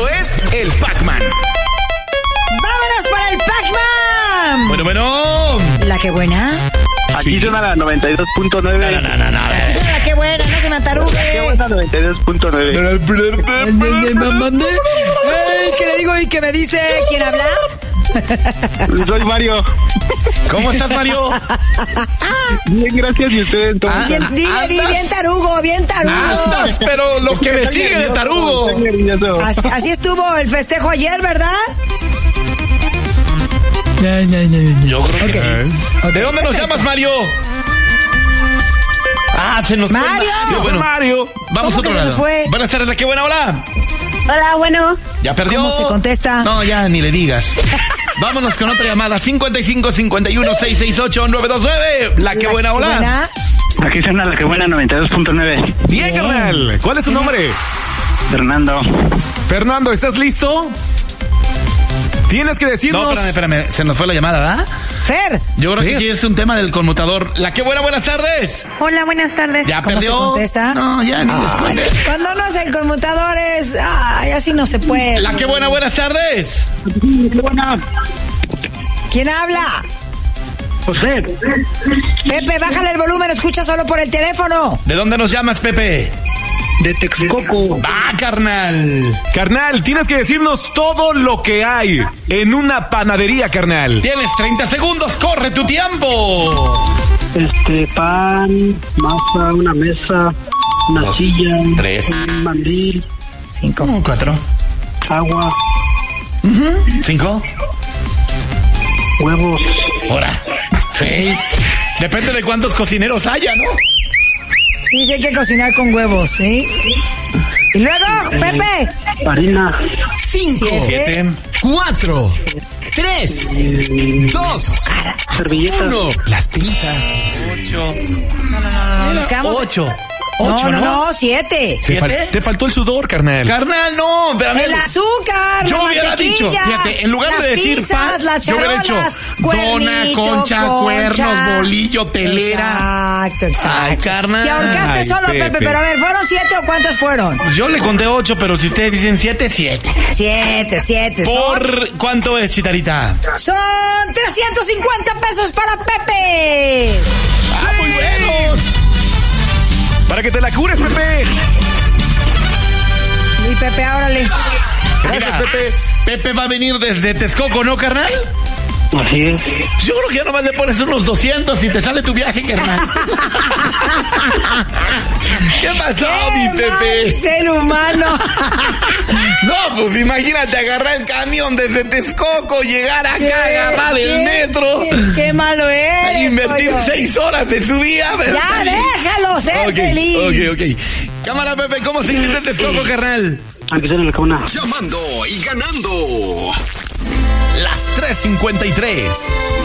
Esto es el Pac-Man. ¡Vámonos para el Pac-Man! Bueno. ¿La que buena? Aquí suena la 92.9. No. Esa es la que buena, no se me atarugue. Qué buena 92.9. ¿Mande? ¿Qué le digo y qué me dice? ¿Quién habla? Soy Mario. ¿Cómo estás, Mario? Bien, gracias. ¿Y ustedes? Bien tarugo, bien tarugo. Andas, pero lo que me sigue de tarugo. Así estuvo el festejo ayer, ¿verdad? Yo creo que sí. ¿De dónde nos llamas, Mario? Se nos ¡Mario! fue. Sí, bueno. Mario. Vamos a otro ¿Cómo que se lado. nos fue? Buenas tardes, ¿la que buena? Hola. Hola, bueno. ¿Ya perdió? ¿Cómo se contesta? No, ya ni le digas. Vámonos con otra llamada. 55 51 668 929. La que buena, hola. Buena. Aquí suena la que buena 92.9. Bien, carnal. ¿Cuál es tu nombre? Fernando. Fernando, ¿estás listo? Tienes que decirnos... No, espérame. Se nos fue la llamada, ¿verdad? Fer. Yo creo que aquí es un tema del conmutador. La que buena, buenas tardes. Hola, buenas tardes. ¿Ya ¿Cómo perdió? se contesta? No, ya ni responde. Cuando no es el conmutador es... Ay, así no se puede. La que buena, buenas tardes. Qué buena. ¿Quién habla? José. Pepe, bájale el volumen, escucha solo por el teléfono. ¿De dónde nos llamas, Pepe? De Texcoco. Carnal. Carnal, tienes que decirnos todo lo que hay en una panadería, carnal. Tienes 30 segundos, corre tu tiempo. Pan, masa, una mesa, una 2, silla, 3, un mandil, 5, 4, agua, 5, huevos. ahora 6. Depende de cuántos cocineros haya, ¿no? Sí, sí hay que cocinar con huevos, ¿sí? Y luego, Pepe. Harina. 5, 7, 4, 3, 2, Servilletas. 1. Las pinzas. 8. Nos quedamos... 8. No, 7. Te faltó el sudor, carnal. Carnal, no. Espérame. El azúcar, Yo la hubiera mantequilla, dicho, fíjate, en lugar las de decir pizzas, pan, las yo hubiera dicho charolas, dona, cuernito, concha, cuernos, bolillo, telera. Exacto. Ay, carnal. Te ahorcaste Ay, solo, Pepe, Pepe. pero a ver, ¿fueron 7 o cuántos fueron? Yo le conté 8, pero si ustedes dicen 7, 7. 7. ¿Por cuánto es, Chitarita? Son 350 pesos para Pepe. Muy buenos. Para que te la cures, Pepe. Y Pepe, órale. Gracias, Mira, Pepe. Pepe va a venir desde Texcoco, ¿no, carnal? Así es. Yo creo que ya nomás le pones unos 200 y te sale tu viaje, carnal. ¿Qué pasó, mi Pepe? Ser humano. No, pues imagínate agarrar el camión desde Texcoco, llegar acá, agarrar el metro, Qué malo eres. invertir pollo. 6 horas de su día. ¿verdad? Ya, déjalo ser feliz. Ok. Cámara, Pepe, ¿cómo se invita en Texcoco, carnal? Aquí suena la que buena. Llamando y ganando. Las 3:53.